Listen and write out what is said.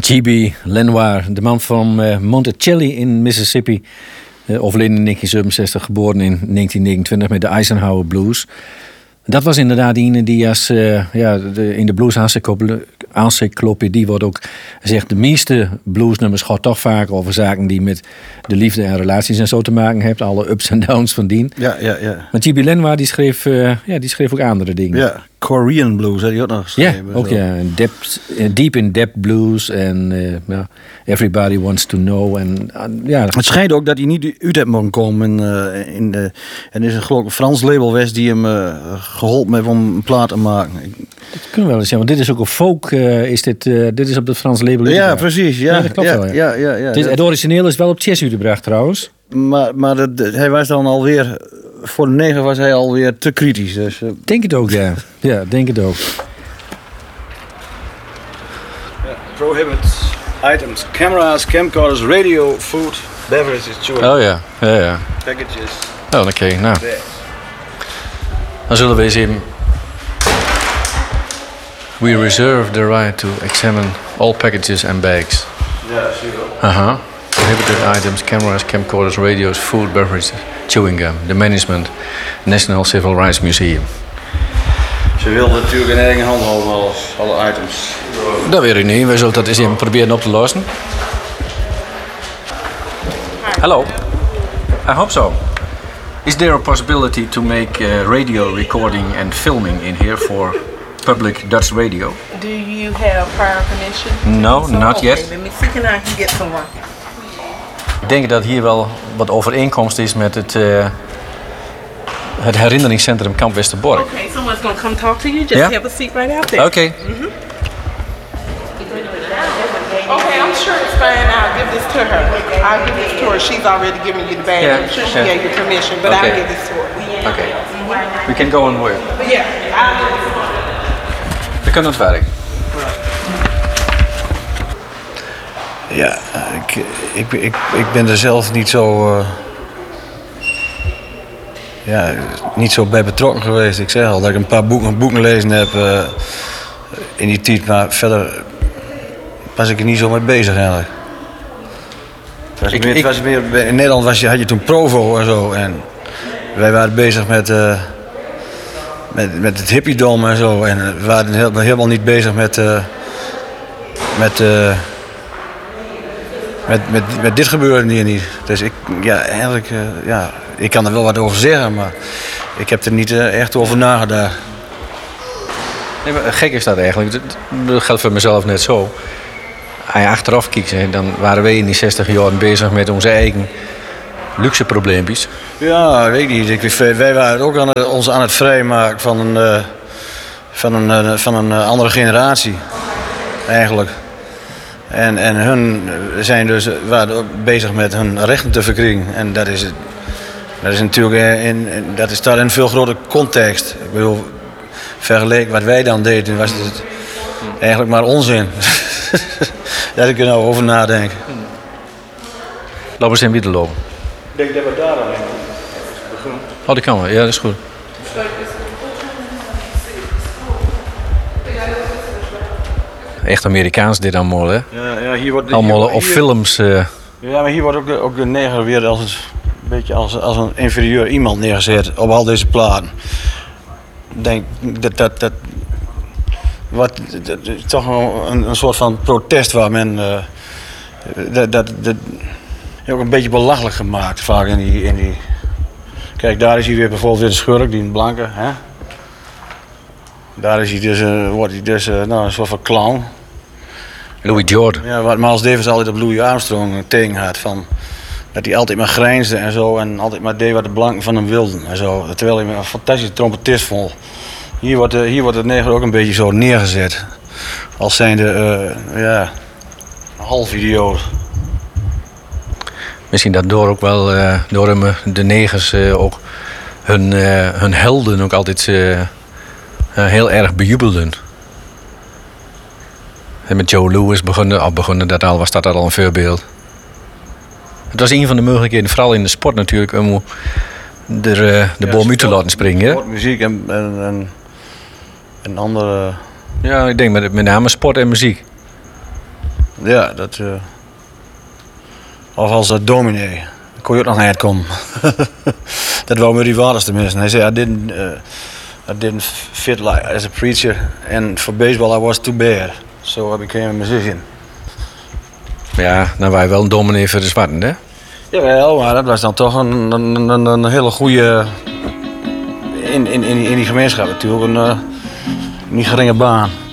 G.B. Lenoir, de man van Monticello in Mississippi. Overleden in 1967, geboren in 1929 met de Eisenhower Blues. Dat was inderdaad die als in de blues-encyclopedie wordt ook gezegd... de meeste bluesnummers gaat toch vaak over zaken die met de liefde en relaties en zo te maken hebben. Alle ups en downs van dien. Ja. Maar G.B. Lenoir die schreef ook andere dingen. Ja, Korean blues had hij ook nog geschreven. Ja, ook ja. Deep in Depth blues en Everybody Wants to Know. Het schijnt ook dat hij niet uit heeft mogen komen. En er is geloof ik een Frans label West die hem geholpen heeft om een plaat te maken. Dat kunnen we wel eens zeggen, want dit is ook een folk. Dit is op het Frans label. Ja, precies. Ja, dat klopt wel. Ja. Het origineel is wel op chess uitgebracht trouwens. Maar hij was dan alweer... Voor de 9 was hij alweer te kritisch. Dus, Denk het ook, ja. Ja, denk het ook. Prohibit items, camera's, camcorders, radio, food, beverages, chewing. Oh ja. Packages. Oh, oké. Nou. Dan zullen we eens even... We reserve the right to examine all packages and bags. Ja, zeker. Prohibited items, cameras, camcorders, radios, food, beverages, chewing gum. The Management National Civil Rights Museum. Ze wilden natuurlijk in eigen hand houden alle items. Dat weet ik niet. We zullen dat eens even proberen op te lossen. Hello. I hope so. Is there a possibility to make radio recording and filming in here for public Dutch radio? Do you have prior permission? No, not yet. Let me see, can I get someone? Ik denk dat hier wel wat overeenkomst is met het herinneringscentrum Kamp Westerbork. Okay, someone's gonna come talk to you. Just Yeah? have a seat right out there. Okay. Okay, I'm sure it's fine. I'll give this to her. I'll give this to her. She's already given you the bag. Yeah, I'm sure she yeah. gave you permission, but Okay. I'll give this to her. Okay. We can go on work. But yeah, I'll give this to her. We kunnen het werk. Ja, ik ben er zelf niet zo... niet zo bij betrokken geweest. Ik zeg al dat ik een paar boeken gelezen heb in die tijd, maar verder was ik er niet zo mee bezig eigenlijk. In Nederland had je toen Provo en zo en wij waren bezig met het hippiedom en zo en we waren helemaal niet bezig met dit gebeurde hier niet. Dus ik kan er wel wat over zeggen, maar ik heb er niet echt over nagedacht. Nee, maar gek is dat eigenlijk. Dat geldt voor mezelf net zo. Als je achteraf kijkt, dan waren wij in die 60 jaar bezig met onze eigen luxe probleempjes. Ja, weet ik niet. Wij waren ook ons aan het vrijmaken van een andere generatie, eigenlijk. En hun waren ook bezig met hun rechten te verkrijgen. En dat is natuurlijk dat staat in een veel grotere context. Ik bedoel, vergeleken wat wij dan deden, was het eigenlijk maar onzin. Dat ik er nou over nadenk. Laten we eens in Wieder lopen. Ik denk dat we daar aan beginnen. Oh, die kan wel. Ja, dat is goed. Echt Amerikaans dit allemaal, hè? Ja, hier wordt... Allemaal op films. Ja, maar hier wordt ook de neger weer een beetje als een inferieur iemand neergezet op al deze platen. Ik denk dat is toch een soort van protest waar men dat ook een beetje belachelijk gemaakt vaak in die. Kijk, daar is hij weer bijvoorbeeld weer de schurk, die blanke, hè? Daar is hij dus, wordt hij dus een soort van clown. Louis Jordan. Ja, wat Miles Davis altijd op Louis Armstrong tegen had. Van, dat hij altijd maar grijnsde en zo. En altijd maar deed wat de blanken van hem wilden. En zo, terwijl hij een fantastische trompetist vond. Hier wordt het neger ook een beetje zo neergezet. Als zijnde, half idioot. Misschien dat door ook wel door hem de negers ook hun helden ook altijd heel erg bejubelden. En met Joe Louis begonnen dat al, was dat al een voorbeeld. Het was een van de mogelijkheden, vooral in de sport natuurlijk, om de boom uit te laten springen. Sport, muziek en andere... Ja, ik denk met name sport en muziek. Ja, dat... Of als dominee. Dan kon je ook nog naar het komen. Dat wou Murray Waters tenminste. Hij zei, I didn't fit like as a preacher. And for baseball I was too bad. So I became a musician. Ja, nou wij wel een dominee voor de zwarten, hè? Jawel, maar dat was dan toch een hele goede... In die gemeenschap natuurlijk. Een niet geringe baan.